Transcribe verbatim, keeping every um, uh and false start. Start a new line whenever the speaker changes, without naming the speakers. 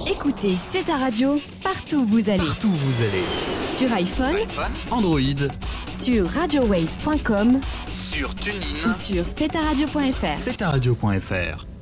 Écoutez, c'est ta radio, partout où vous allez.
Partout où vous allez.
Sur iPhone,
Android,
sur radio waves point com
sur TuneIn
ou sur c'est ta radio point f r.
c'est ta radio point f r.